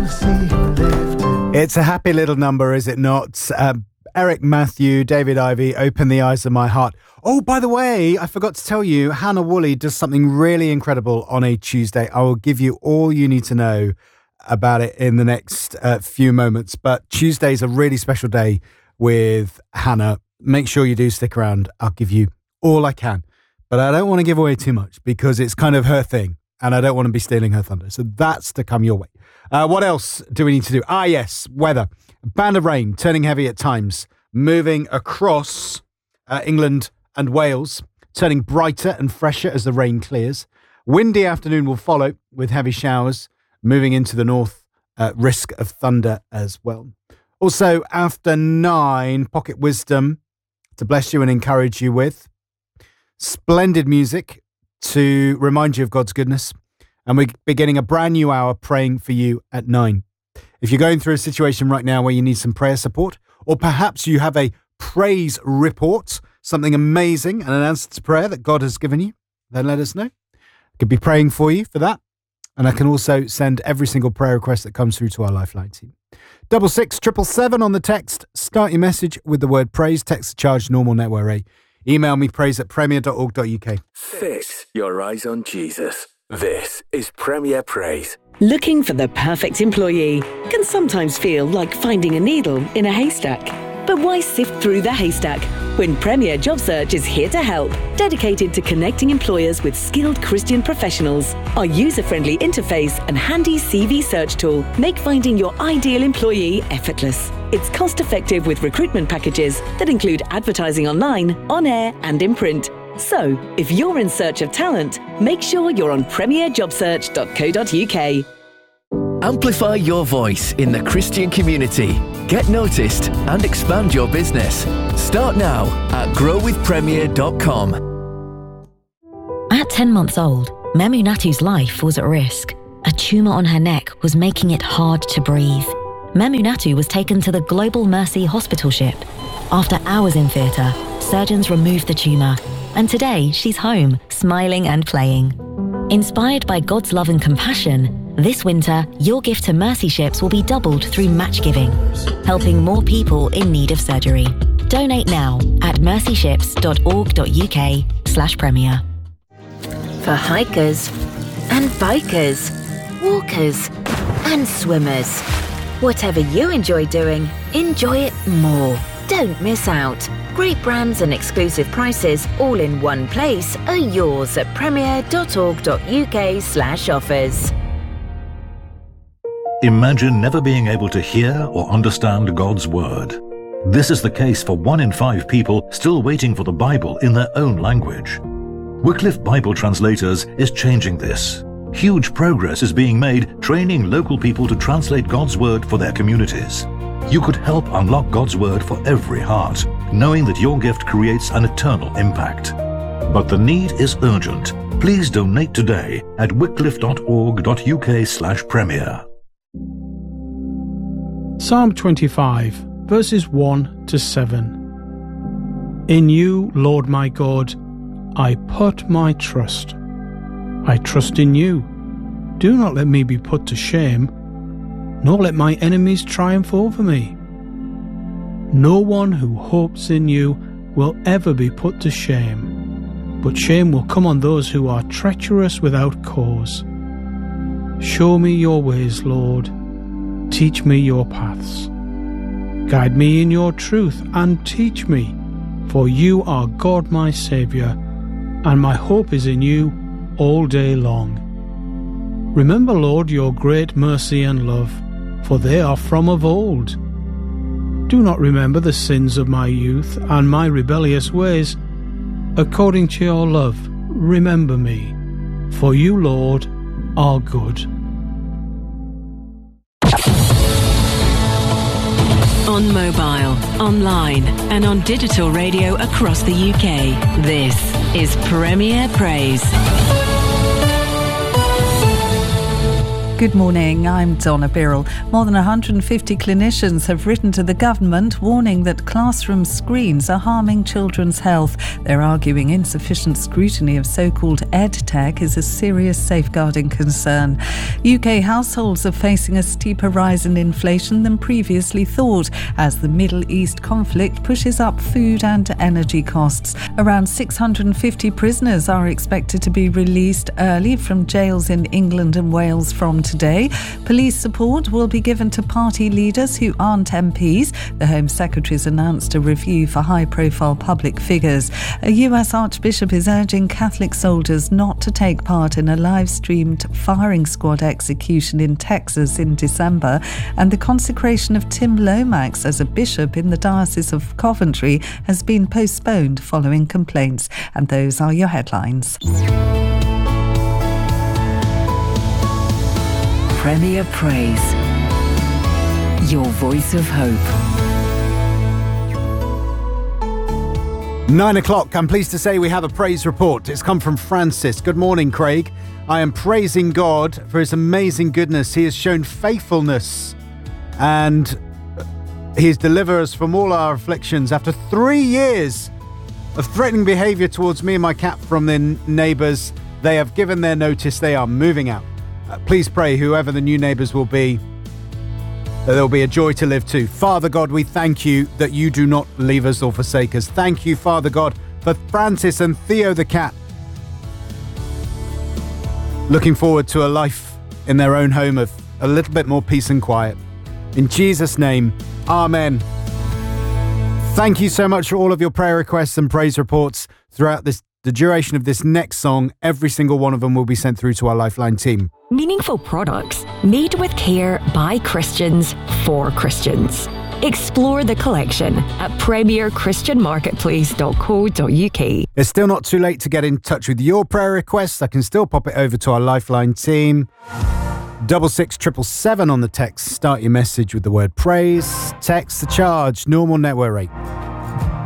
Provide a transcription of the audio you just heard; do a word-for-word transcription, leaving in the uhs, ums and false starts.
It's a happy little number, is it not? Um, Eric Matthew, David Ivey, Open the Eyes of My Heart. Oh, by the way, I forgot to tell you, Hannah Woolley does something really incredible on a Tuesday. I will give you all you need to know about it in the next uh, few moments. But Tuesday's a really special day with Hannah. Make sure you do stick around. I'll give you all I can. But I don't want to give away too much because it's kind of her thing. And I don't want to be stealing her thunder. So that's to come your way. Uh, what else do we need to do? Ah, yes, weather. A band of rain, turning heavy at times, moving across uh, England and Wales, turning brighter and fresher as the rain clears. Windy afternoon will follow with heavy showers, moving into the north, uh, risk of thunder as well. Also, after nine, pocket wisdom to bless you and encourage you with. Splendid music to remind you of God's goodness. And we're beginning a brand new hour praying for you at nine. If you're going through a situation right now where you need some prayer support, or perhaps you have a praise report, something amazing and an answer to prayer that God has given you, then let us know. I could be praying for you for that. And I can also send every single prayer request that comes through to our Lifeline team. Double six, triple seven on the text. Start your message with the word praise. Text the charge, normal network rate. Email me praise at premier dot org dot uk. Fix your eyes on Jesus. This is Premier Praise. Looking for the perfect employee can sometimes feel like finding a needle in a haystack. But why sift through the haystack when Premier Job Search is here to help, dedicated to connecting employers with skilled Christian professionals? Our user-friendly interface and handy C V search tool make finding your ideal employee effortless. It's cost-effective with recruitment packages that include advertising online, on air and in print. So, if you're in search of talent, make sure you're on premier job search dot co dot uk. Amplify your voice in the Christian community. Get noticed and expand your business. Start now at grow with premier dot com. At ten months old, Memunatu's life was at risk. A tumour on her neck was making it hard to breathe. Memunatu was taken to the Global Mercy Hospital ship. After hours in theatre, surgeons removed the tumour, and today she's home, smiling and playing. Inspired by God's love and compassion, this winter, your gift to Mercy Ships will be doubled through match giving, helping more people in need of surgery. Donate now at mercy ships dot org dot uk slash premier. For hikers and bikers, walkers and swimmers, whatever you enjoy doing, enjoy it more. Don't miss out. Great brands and exclusive prices all in one place are yours at premier dot org dot uk slash offers. Imagine never being able to hear or understand God's Word. This is the case for one in five people still waiting for the Bible in their own language. Wycliffe Bible Translators is changing this. Huge progress is being made training local people to translate God's Word for their communities. You could help unlock God's Word for every heart, knowing that your gift creates an eternal impact. But the need is urgent. Please donate today at wycliffe dot org dot uk slash premier. Psalm twenty-five, verses one to seven. In you, Lord my God, I put my trust. I trust in you. Do not let me be put to shame, nor let my enemies triumph over me. No one who hopes in you will ever be put to shame, but shame will come on those who are treacherous without cause. Show me your ways, Lord. Teach me your paths. Guide me in your truth and teach me, for you are God my Saviour, and my hope is in you all day long. Remember, Lord, your great mercy and love, for they are from of old. Do not remember the sins of my youth and my rebellious ways. According to your love, remember me, for you, Lord, are good. On mobile, online and on digital radio across the U K, this is Premier Praise. Good morning, I'm Donna Birrell. More than one hundred fifty clinicians have written to the government warning that classroom screens are harming children's health. They're arguing insufficient scrutiny of so-called EdTech is a serious safeguarding concern. U K households are facing a steeper rise in inflation than previously thought as the Middle East conflict pushes up food and energy costs. Around six hundred fifty prisoners are expected to be released early from jails in England and Wales from today. Police support will be given to party leaders who aren't M Ps. The Home Secretary's announced a review for high-profile public figures. A U S Archbishop is urging Catholic soldiers not to take part in a live-streamed firing squad execution in Texas in December, and the consecration of Tim Lomax as a bishop in the Diocese of Coventry has been postponed following complaints. And those are your headlines. Premier Praise, your voice of hope. Nine o'clock. I'm pleased to say we have a praise report. It's come from Francis. Good morning, Craig. I am praising God for his amazing goodness. He has shown faithfulness and he has delivered us from all our afflictions. After three years of threatening behaviour towards me and my cat from their neighbours, they have given their notice. They are moving out. Uh, please pray, whoever the new neighbours will be, that there will be a joy to live to. Father God, we thank you that you do not leave us or forsake us. Thank you, Father God, for Francis and Theo the cat. Looking forward to a life in their own home of a little bit more peace and quiet. In Jesus' name, Amen. Thank you so much for all of your prayer requests and praise reports throughout this the duration of this next song. Every single one of them will be sent through to our Lifeline team. Meaningful products made with care by Christians for Christians. Explore the collection at premier christian marketplace dot co dot uk. It's still not too late to get in touch with your prayer requests. I can still pop it over to our Lifeline team. Double six triple seven on the text. Start your message with the word praise. Text the charge. Normal network rate